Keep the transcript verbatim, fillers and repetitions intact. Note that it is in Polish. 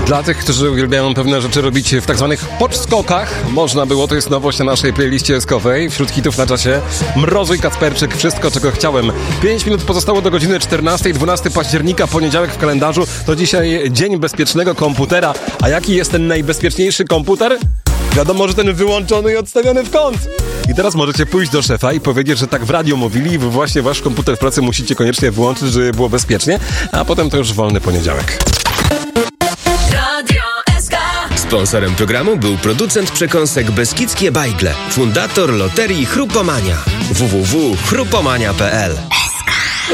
Dla tych, którzy uwielbiają pewne rzeczy robić w tak zwanych podskokach, można było, to jest nowość na naszej playliście eskowej. Wśród hitów na czasie Mrozu i Kacperczyk, Wszystko, czego chciałem. Pięć minut pozostało do godziny czternastej, dwunastego października, poniedziałek w kalendarzu. To dzisiaj dzień bezpiecznego komputera. A jaki jest ten najbezpieczniejszy komputer? Wiadomo, że ten wyłączony i odstawiony w kąt. I teraz możecie pójść do szefa i powiedzieć, że tak w radiu mówili i wy właśnie wasz komputer w pracy musicie koniecznie wyłączyć, żeby było bezpiecznie, a potem to już wolny poniedziałek. Sponsorem programu był producent przekąsek Beskidzkie Bajgle, fundator loterii Chrupomania. w w w kropka chrupomania kropka p l.